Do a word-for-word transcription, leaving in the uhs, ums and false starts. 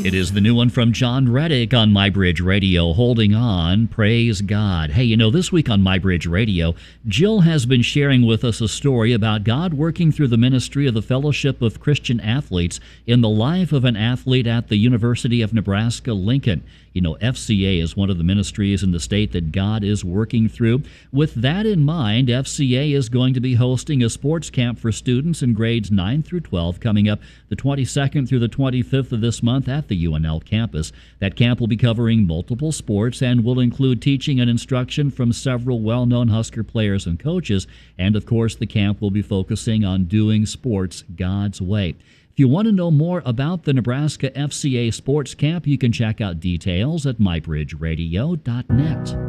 It is the new one from John Reddick on MyBridge Radio, Holding On, Praise God. Hey, you know, this week on MyBridge Radio, Jill has been sharing with us a story about God working through the ministry of the Fellowship of Christian Athletes in the life of an athlete at the University of Nebraska-Lincoln. You know, F C A is one of the ministries in the state that God is working through. With that in mind, F C A is going to be hosting a sports camp for students in grades nine through twelve coming up the twenty-second through the twenty-fifth of this month at the U N L campus. That camp will be covering multiple sports and will include teaching and instruction from several well-known Husker players and coaches. And, of course, the camp will be focusing on doing sports God's way. If you want to know more about the Nebraska F C A Sports Camp, you can check out details at my bridge radio dot net.